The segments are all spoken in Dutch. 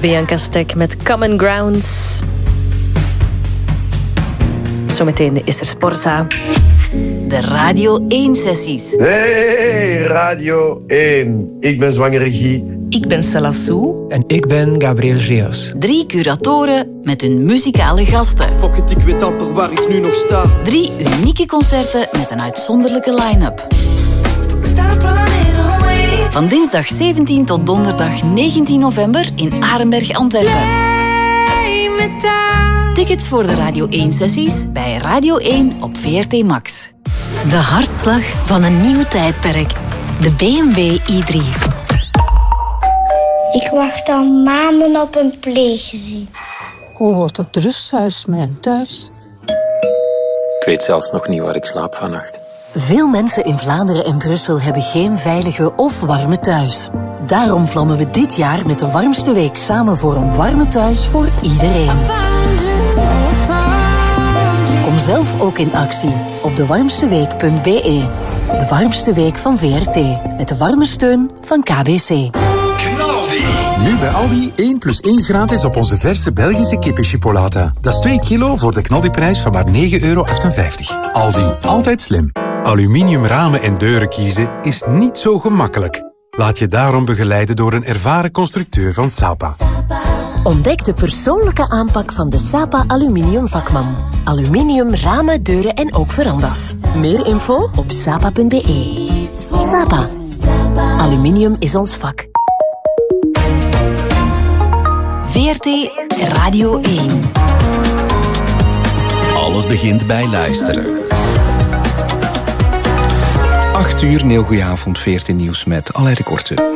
Bianca Stek met Common Grounds. Zometeen is er Sporza. De Radio 1-sessies. Hey, Radio 1. Ik ben zwangere Guy. Ik ben Salassou. En ik ben Gabriel Rios. 3 curatoren met hun muzikale gasten. Fuck it, ik weet amper waar ik nu nog sta. 3 unieke concerten met een uitzonderlijke line-up. Van dinsdag 17 tot donderdag 19 november in Arenberg, Antwerpen. Tickets voor de Radio 1-sessies bij Radio 1 op VRT Max. De hartslag van een nieuw tijdperk. De BMW i3. Ik wacht al maanden op een pleeggezin. Hoe wordt het rusthuis mijn thuis? Ik weet zelfs nog niet waar ik slaap vannacht. Veel mensen in Vlaanderen en Brussel hebben geen veilige of warme thuis. Daarom vlammen we dit jaar met de warmste week samen voor een warme thuis voor iedereen. Kom zelf ook in actie op dewarmsteweek.be. De warmste week van VRT. Met de warme steun van KBC. Nu bij Aldi 1 + 1 gratis op onze verse Belgische kippenchipolata. Dat is 2 kilo voor de knaldiprijs van maar €9,58. Aldi, altijd slim. Aluminium ramen en deuren kiezen is niet zo gemakkelijk. Laat je daarom begeleiden door een ervaren constructeur van Sapa. Ontdek de persoonlijke aanpak van de Sapa Aluminium Vakman. Aluminium ramen, deuren en ook verandas. Meer info op sapa.be. Sapa. Aluminium is ons vak. VRT Radio 1. Alles begint bij luisteren. 8 uur, een heel goeie avond, VRT Nieuws met Alain de Korte.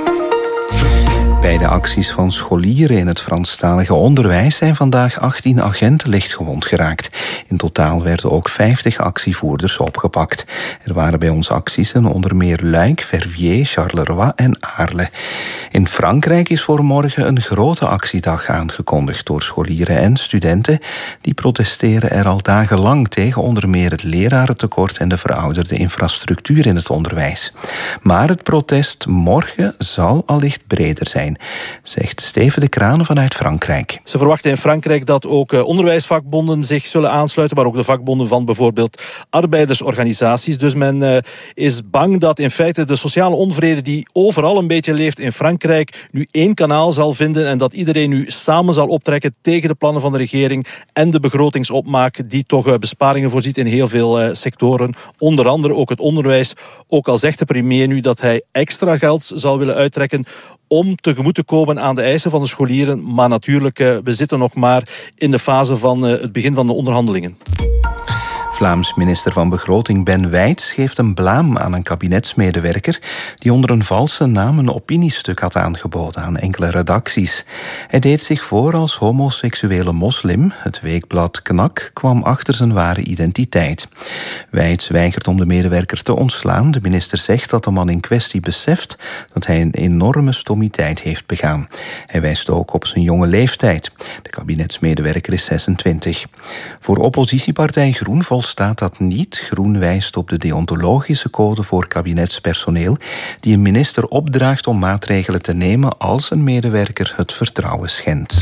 Bij de acties van scholieren in het Franstalige onderwijs zijn vandaag 18 agenten lichtgewond geraakt. In totaal werden ook 50 actievoerders opgepakt. Er waren bij ons acties in onder meer Luik, Verviers, Charleroi en Aarle. In Frankrijk is voor morgen een grote actiedag aangekondigd door scholieren en studenten. Die protesteren er al dagenlang tegen onder meer het lerarentekort en de verouderde infrastructuur in het onderwijs. Maar het protest morgen zal allicht breder zijn, zegt Steven de Kranen vanuit Frankrijk. Ze verwachten in Frankrijk dat ook onderwijsvakbonden zich zullen aansluiten, maar ook de vakbonden van bijvoorbeeld arbeidersorganisaties. Dus men is bang dat in feite de sociale onvrede die overal een beetje leeft in Frankrijk nu één kanaal zal vinden en dat iedereen nu samen zal optrekken tegen de plannen van de regering en de begrotingsopmaak die toch besparingen voorziet in heel veel sectoren. Onder andere ook het onderwijs. Ook al zegt de premier nu dat hij extra geld zal willen uittrekken om tegemoet te komen aan de eisen van de scholieren. Maar natuurlijk, we zitten nog maar in de fase van het begin van de onderhandelingen. Vlaams minister van Begroting Ben Wijts geeft een blaam aan een kabinetsmedewerker die onder een valse naam een opiniestuk had aangeboden aan enkele redacties. Hij deed zich voor als homoseksuele moslim. Het weekblad Knak kwam achter zijn ware identiteit. Wijts weigert om de medewerker te ontslaan. De minister zegt dat de man in kwestie beseft dat hij een enorme stommiteit heeft begaan. Hij wijst ook op zijn jonge leeftijd. De kabinetsmedewerker is 26. Voor oppositiepartij Groen staat dat niet. Groen wijst op de deontologische code voor kabinetspersoneel die een minister opdraagt om maatregelen te nemen als een medewerker het vertrouwen schendt.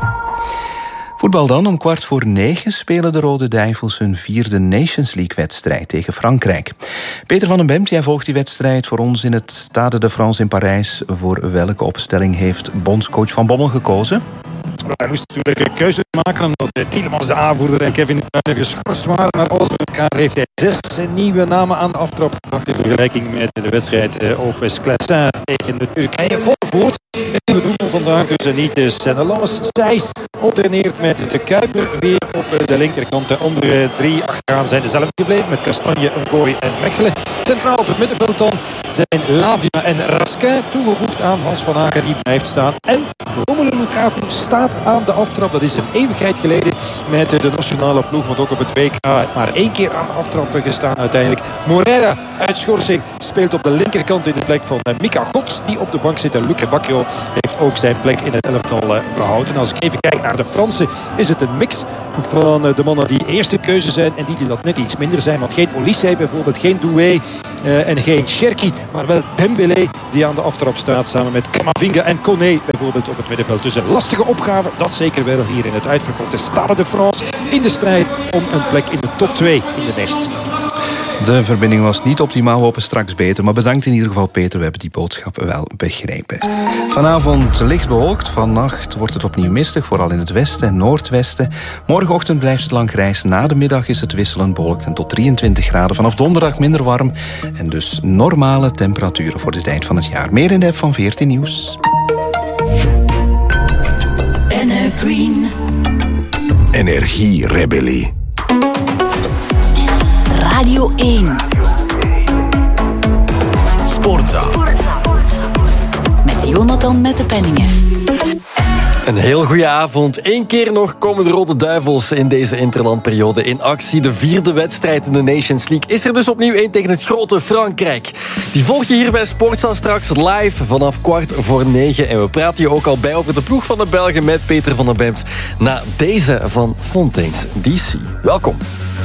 Voetbal dan. Om 8:45 spelen de Rode Duivels hun 4e Nations League-wedstrijd tegen Frankrijk. Peter van den Bemt, jij volgt die wedstrijd voor ons in het Stade de France in Parijs. Voor welke opstelling heeft bondscoach Van Bommel gekozen? Hij moest natuurlijk een keuze maken omdat Tielemans de aanvoerder en Kevin De Bruyne geschorst waren. Maar alles bij elkaar heeft hij 6 nieuwe namen aan de aftrap gebracht in vergelijking met de wedstrijd Opus Classin tegen de Turkije. Volle voort. En we doen vandaag dus niet de Sennelas. Sijs alterneert met de Kuiper weer op de linkerkant. De andere 3 achteraan zijn dezelfde gebleven met Kastanje, Ngooi en Mechelen. Centraal op het middenveld dan zijn Lavia en Raskin toegevoegd aan Hans van Aken, die blijft staan. En Romelu Lukaku staat aan de aftrap. Dat is een eeuwigheid geleden met de nationale ploeg, want ook op het WK maar 1 keer aan de aftrap gestaan uiteindelijk. Morera uit schorsing speelt op de linkerkant in de plek van Mika Gods, die op de bank zit. En Luke Bacchio heeft ook zijn plek in het elftal behouden. Als ik even kijk naar de Fransen, is het een mix van de mannen die eerste keuze zijn en die dat net iets minder zijn. Want geen Olysee bijvoorbeeld, geen Doué, en geen Cherki, maar wel Dembélé die aan de aftrap staat samen met Camavinga en Koné bijvoorbeeld op het middenveld. Dus een lastige opgave, dat zeker wel hier in het uitverkochte Stade de France in de strijd om een plek in de top 2 in de Nations League. De verbinding was niet optimaal, we hopen straks beter. Maar bedankt in ieder geval, Peter. We hebben die boodschap wel begrepen. Vanavond licht bewolkt. Vannacht wordt het opnieuw mistig, vooral in het westen en noordwesten. Morgenochtend blijft het lang grijs. Na de middag is het wisselend bewolkt en tot 23 graden. Vanaf donderdag minder warm. En dus normale temperaturen voor de tijd van het jaar. Meer in de app van 14 Nieuws. Green. Energierebellie. Radio 1. Sportza. Met Jonathan Mettepenningen. Een heel goede avond. Eén keer nog komen de Rode Duivels in deze interlandperiode in actie. De 4e wedstrijd in de Nations League is er dus opnieuw één tegen het grote Frankrijk. Die volg je hier bij Sportza straks live vanaf 8:45. En we praten je ook al bij over de ploeg van de Belgen met Peter van den Bemt na deze van Fontaine's DC. Welkom.